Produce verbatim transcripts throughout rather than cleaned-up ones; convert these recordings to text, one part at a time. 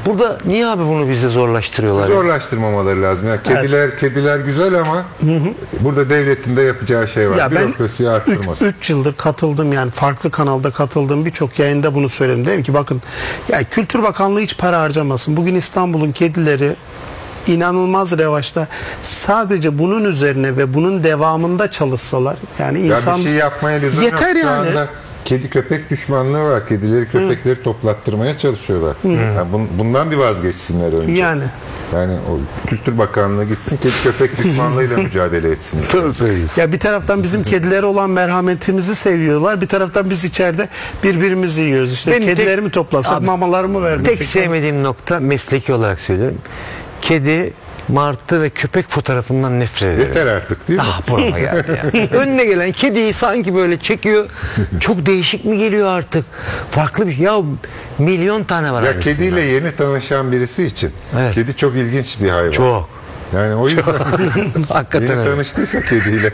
Burada niye abi bunu bize zorlaştırıyorlar? Zorlaştırmamaları lazım. Yani kediler evet. kediler güzel ama hı hı. burada devletin de yapacağı şey var. Ya bürokrasiyi arttırması. üç yıldır katıldım, yani farklı kanalda katıldığım birçok yayında bunu söyledim. Dedim ki bakın, ya Kültür Bakanlığı hiç para harcamasın. Bugün İstanbul'un kedileri inanılmaz revaçta. Sadece bunun üzerine ve bunun devamında çalışsalar, yani insan ya bir şey yapmaya lüzum yeter yok. yani. Şu anda kedi köpek düşmanlığı var. Kedileri köpekleri Hı. toplattırmaya çalışıyorlar. Yani bun, bundan bir vazgeçsinler önce. Yani. Yani o Kültür Bakanlığı gitsin, kedi köpek düşmanlığıyla mücadele etsin. Ya bir taraftan bizim kedilere olan merhametimizi seviyorlar. Bir taraftan biz içeride birbirimizi yiyoruz. İşte benim kedileri tek, mi toplasak, abi, mamalarımı vermesek. Tek sevmediğim nokta, mesleki olarak söylüyorum. Kedi, martı ve köpek fotoğrafından nefret ederim. Yeter artık değil mi? Ah burama geldi ya. Önüne gelen kediyi sanki böyle çekiyor. Çok değişik mi geliyor artık? Farklı bir şey. Ya milyon tane var. Ya kediyle yeni tanışan birisi için. Evet. Kedi çok ilginç bir hayvan. Çok. Yani o yüzden hakikaten yeni öyle. tanıştıysa kediyle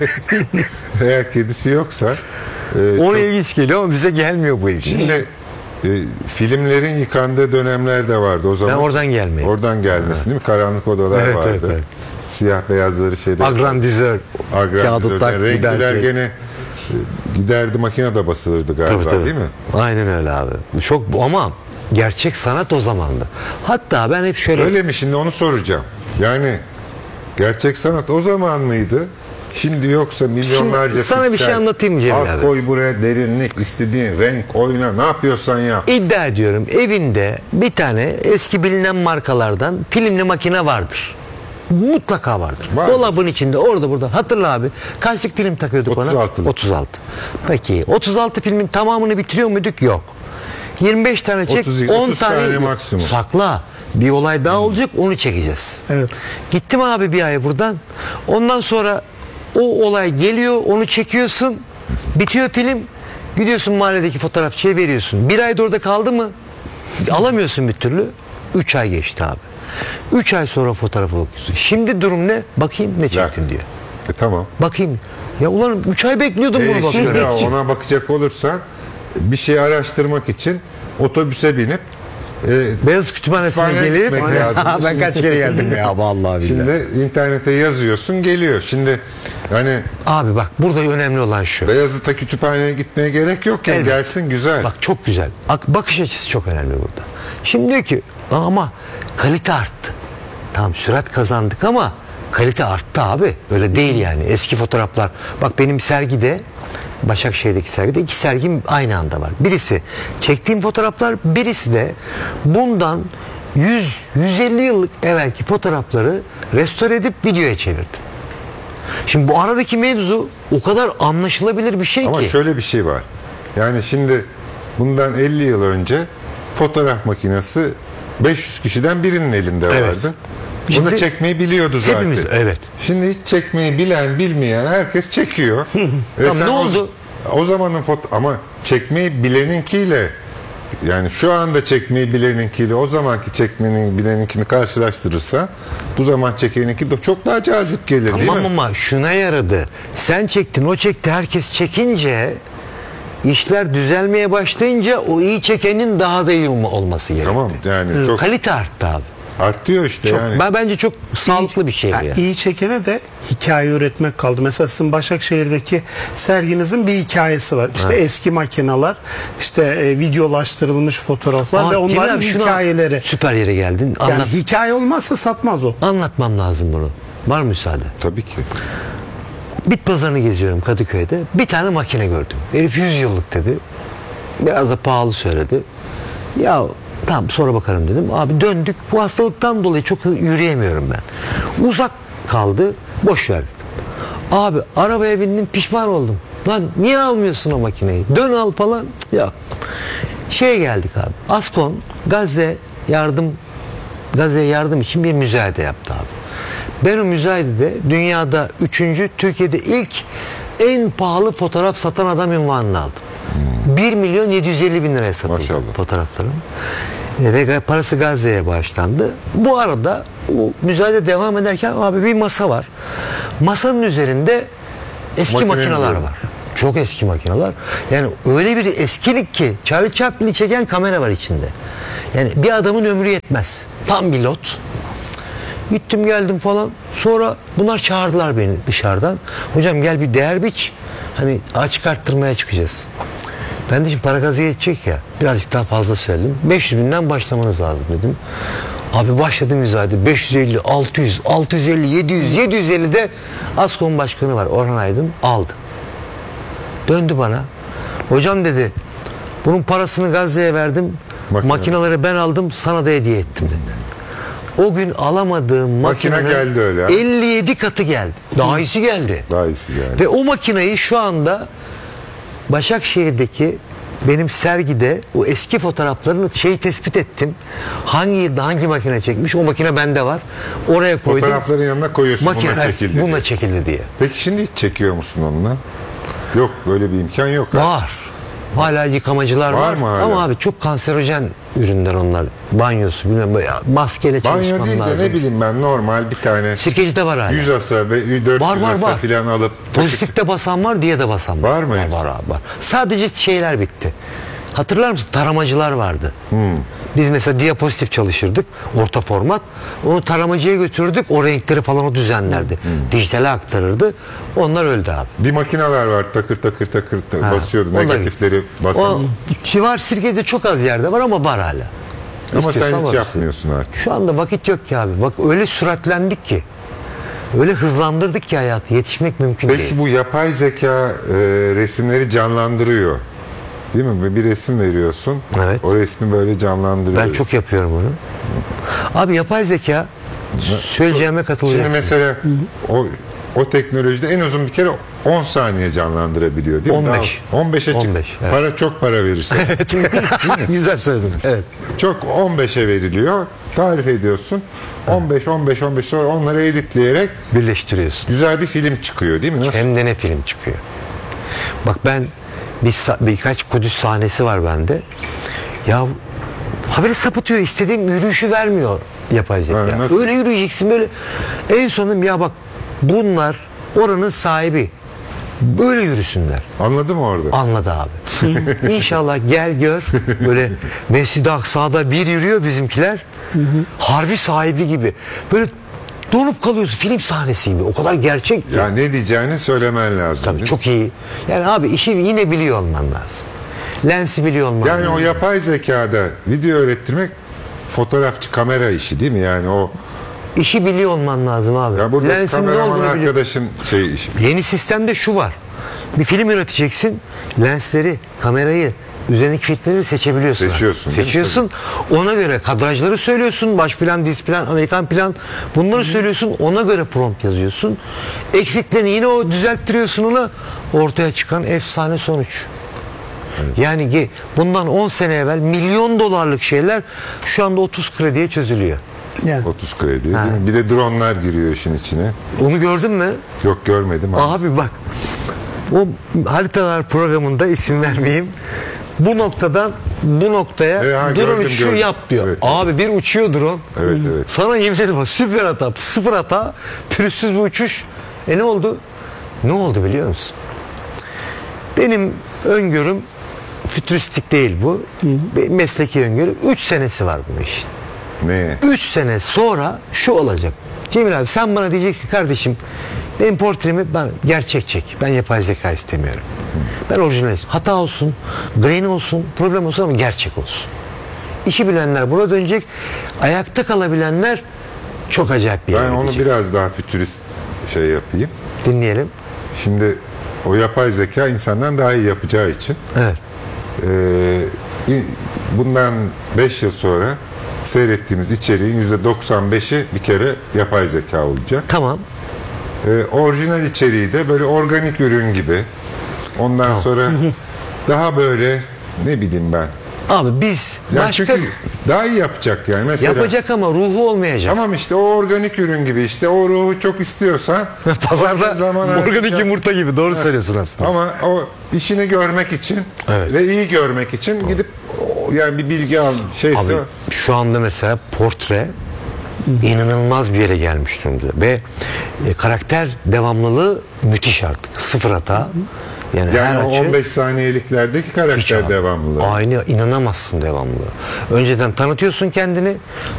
eğer kedisi yoksa e, ona çok ilginç geliyor ama bize gelmiyor bu ilginç. Şimdi E, filmlerin yıkandığı dönemler de vardı o zaman. Ben oradan gelmeyi. Oradan gelmesin değil mi? Karanlık odalar evet, vardı. Evet, evet. Siyah beyazları şeyde. Agrandizör. Agrandizör. Renkliler gene e, giderdi, makinede basılırdı galiba, tabii, tabii. değil mi? Aynen öyle abi. Çok ama gerçek sanat o zamandı. Hatta ben hep şöyle. Öyle mi? Şimdi onu soracağım. Yani gerçek sanat o zaman mıydı? Şimdi yoksa milyonlarca Şimdi sana piksel, bir şey anlatayım Cemil abi. Koy buraya derinlik, istediğin renk, oyna, ne yapıyorsan yap. İddia ediyorum evinde bir tane eski bilinen markalardan filmli makine vardır. Mutlaka vardır. vardır. Dolabın içinde, orada burada. Hatırla abi. Kaçlık film takıyorduk otuz altı. ona? otuz altı. Peki otuz altı filmin tamamını bitiriyor muyduk? Yok. yirmi beş tane çek, otuz, on otuz tane, tane maksimum. Sakla. Bir olay daha olacak, onu çekeceğiz. Evet. Gittim abi bir ay buradan. Ondan sonra o olay geliyor, onu çekiyorsun, bitiyor film, gidiyorsun mahalledeki fotoğrafçıya veriyorsun. Bir ayda orada kaldı mı alamıyorsun bir türlü. Üç ay geçti abi. Üç ay sonra fotoğrafı bakıyorsun. Şimdi durum ne? Bakayım ne çektin diyor. E, tamam. Bakayım. Ya ulan üç ay bekliyordum e, bunu bakıyorum. Ya ona bakacak olursan bir şey araştırmak için otobüse binip E, Beyaz Kütüphanesi'ne gelip ben kaç kere geldim ya vallahi billahi. Şimdi internete yazıyorsun, geliyor. Şimdi yani abi bak burada önemli olan şu. Beyazıt'a kütüphaneye gitmeye gerek yok ya, evet. Gelsin güzel. Bak çok güzel. Bakış açısı çok önemli burada. Şimdi diyor ki ama kalite arttı. Tamam sürat kazandık ama kalite arttı abi. Öyle değil yani. Eski fotoğraflar. Bak benim sergide, Başakşehir'deki sergide iki sergim aynı anda var. Birisi çektiğim fotoğraflar, birisi de bundan yüz yüz elli yıllık evvelki fotoğrafları restore edip videoya çevirdim. Şimdi bu aradaki mevzu o kadar anlaşılabilir bir şey Ama ki. Ama şöyle bir şey var. Yani şimdi bundan elli yıl önce fotoğraf makinesi beş yüz kişiden birinin elinde evet. vardı. Bunu şimdi, çekmeyi biliyordu zaten. Hepimiz, evet. Şimdi hiç çekmeyi bilen, bilmeyen herkes çekiyor. Tamam, ne oldu? O, o zamanın foto ama çekmeyi bileninkiyle, yani şu anda çekmeyi bileninkiyle o zamanki çekmenin bileninkini karşılaştırırsa bu zaman çekeninki de çok daha cazip gelir, tamam, değil mi? Ama şuna yaradı. Sen çektin, o çekti, herkes çekince işler düzelmeye başlayınca o iyi çekenin daha da iyi olması gerekti. Tamam yani çok kalite arttı abi. Artıyor işte çok, yani. Ben bence çok sağlıklı bir şey yani. Ya. İyi çekene de hikaye üretmek kaldı. Mesela sizin Başakşehir'deki serginizin bir hikayesi var. İşte evet. eski makineler, işte e, videolaştırılmış fotoğraflar Aa, ve onların hikayeleri. Süper yere geldin. Anlat. Yani hikaye olmazsa satmaz o. Anlatmam lazım bunu. Var mı müsaade? Tabii ki. Bit pazarını geziyorum Kadıköy'de. Bir tane makine gördüm. Herif yüz yıllık dedi. Biraz da pahalı söyledi. Ya tamam sonra bakarım dedim. Abi döndük. Bu hastalıktan dolayı çok yürüyemiyorum ben. Uzak kaldı. Boş ver dedim. Abi arabaya bindim, pişman oldum. Lan niye almıyorsun o makineyi? Dön al falan. Ya şeye geldik abi. Askon Gazze yardım Gazze'ye yardım için bir müzayede yaptı abi. Ben o müzayedede dünyada üçüncü, Türkiye'de ilk en pahalı fotoğraf satan adam unvanını aldım. Hmm. bir milyon yedi yüz elli bin liraya satıldı Maşallah. Fotoğraflarım. Ve parası Gazze'ye bağışlandı. Bu arada o müzayede devam ederken abi bir masa var. Masanın üzerinde eski makineler var. Çok eski makineler. Yani öyle bir eskilik ki Charlie Chaplin'i çeken kamera var içinde. Yani bir adamın ömrü yetmez. Tam bir lot. Gittim geldim falan. Sonra bunlar çağırdılar beni dışarıdan. Hocam gel bir değer biç. Hani açık arttırmaya çıkacağız. Ben de şimdi para gazı yetecek ya. Birazcık daha fazla söyledim. beş yüz binden başlamanız lazım dedim. Abi başladım müzayede. beş yüz elli, altı yüz, altı yüz elli, yedi yüz, yedi yüz elli'de Askom başkanı var. Orhan Aydın aldı. Döndü bana. Hocam dedi, bunun parasını Gazze'ye verdim. Makine. Makineleri ben aldım, sana da hediye ettim dedi. O gün alamadığım Makine makinenin geldi öyle ha. elli yedi katı geldi. Daha iyisi geldi. Daha iyisi geldi. Ve o makineyi şu anda Başakşehir'deki benim sergide o eski fotoğraflarını şeyi tespit ettim. Hangi yılda hangi makine çekmiş, o makine bende var. Oraya koydum. Fotoğrafların yanına koyuyorsun, Makine, bununla çekildi bununla diye. çekildi diye. Peki şimdi hiç çekiyor musun onunla? Yok, böyle bir imkan yok. ha? Var. Hala yıkamacılar var. Var mı hala? Ama abi çok kanserojen ürünler onlar. Banyosu bilmem böyle maskeyle Banyo çalışman değil de lazım. ne bileyim ben normal bir tane Sirkeci de var hala. yüz asa ve dört Var, yüz var, asa var. filan alıp Pozitifte basan var, diye de basan var. Var mı Var, hepsi? var abi var. Sadece şeyler bitti. Hatırlar mısın? Taramacılar vardı. Biz mesela diapozitif çalışırdık. Orta format. Onu taramacıya götürdük. O renkleri falan o düzenlerdi. Dijitale aktarırdı. Onlar öldü abi. bir makineler var takır takır takır takır Ha, basıyordu o da negatifleri basan. O civar Sirkeci'de çok az yerde var ama var hala. Ama İstiyorsan sen hiç var. yapmıyorsun artık. Şu anda vakit yok ki abi. Bak öyle süratlendik ki. Öyle hızlandırdık ki hayatı. Yetişmek mümkün değil. Peki bu yapay zeka e, resimleri canlandırıyor. Değil mi? Bir resim veriyorsun. Evet. O resmi böyle canlandırıyor. Ben çok yapıyorum onu. Abi yapay zeka söyleyeceğime katılacaksın. Şimdi mesela o o teknolojide en uzun bir kere on saniye canlandırabiliyor değil mi? on beş. Daha on beşe çık. on beş, evet. Para çok para verirse. Güzel söyledin. Evet. Çok on beşe veriliyor. Tarif ediyorsun. on beş on beş on beş sonra onları editleyerek Birleştiriyorsun. güzel bir film çıkıyor değil mi? Nasıl? Hem de ne film çıkıyor. Bak ben bir, sa- birkaç Kudüs sahnesi var bende. Ya haberi sapıtıyor. İstediğim yürüyüşü vermiyor yapay zeka. Ha, nasıl? Öyle yürüyeceksin böyle. En sonunda ya bak bunlar oranın sahibi. Böyle yürüsünler. Anladın mı orada? Anladı abi. İnşallah gel gör. Böyle Mescid-i Aksa'da bir yürüyor bizimkiler. Harbi sahibi gibi. Böyle donup kalıyorsun. Film sahnesi gibi. O kadar gerçek ki. Ya ne diyeceğini söylemen lazım. Tabii değil mi? çok iyi. Yani abi işi yine biliyor olman lazım. Lensi biliyor olman Yani lazım. o yapay zekada video öğrettirmek fotoğrafçı kamera işi değil mi? Yani o İşi biliyor olman lazım abi. ya burada Lensin ne kameraman olduğunu biliyor. arkadaşın şey işi. Yeni sistemde şu var. Bir film üreteceksin. Lensleri, kamerayı, üzerindeki filtreleri seçebiliyorsun. Seçiyorsun, değil mi? Seçiyorsun. Ona göre kadrajları söylüyorsun. Baş plan, diz plan, Amerikan plan. Bunları söylüyorsun. Ona göre prompt yazıyorsun. Eksiklerini yine o düzelttiriyorsun ona. Ortaya çıkan efsane sonuç. Yani ge- bundan on sene evvel milyon dolarlık şeyler şu anda otuz krediye çözülüyor. Yani. otuz kredi değil mi? Bir de dronlar giriyor işin içine. Onu gördün mü? Yok görmedim. Abi bak o haritalar programında isim vermeyeyim. Bu noktadan bu noktaya E, ha, drone gördüm, şu gördüm. yap diyor. Evet, Abi bir uçuyor drone. Evet, evet. Sana yemin ederim bak, süper hata, sıfır hata, pürüzsüz bir uçuş. E ne oldu? Ne oldu biliyor musun? Benim öngörüm fütüristik değil bu. Bir mesleki öngörü. üç senesi var bu işin. Ne? üç sene sonra şu olacak. Cemil abi sen bana diyeceksin kardeşim benim portremi ben gerçek çek. Ben yapay zeka istemiyorum. Ben orijinal istiyorum. Hata olsun, grain olsun, problem olsun ama gerçek olsun. İşi bilenler buna dönecek. Ayakta kalabilenler çok acayip bir yere Ben onu gidecek. biraz daha fütürist şey yapayım. Dinleyelim. Şimdi o yapay zeka insandan daha iyi yapacağı için Evet. e, i- bundan beş yıl sonra seyrettiğimiz içeriğin yüzde doksan beşi bir kere yapay zeka olacak. Tamam. E, orijinal içeriği de böyle organik ürün gibi. Ondan sonra daha böyle ne bileyim ben. Abi biz Yani başka çünkü daha iyi yapacak yani. Mesela, yapacak ama ruhu olmayacak. Tamam işte o organik ürün gibi işte o ruhu çok istiyorsan Pazarda o zaman organik harcayacak. yumurta gibi doğru söylüyorsun aslında. Ama o işini görmek için Evet. ve iyi görmek için gidip o- yani bir bilgi al şeyse Abi şu anda mesela portre inanılmaz bir yere gelmiş durumda ve e, karakter devamlılığı müthiş artık. Sıfır hata. Yani, her Yani o açı on beş saniyeliklerdeki hiç karakter abi. devamlılığı. Aynı, inanamazsın devamlı. Önceden tanıtıyorsun kendini.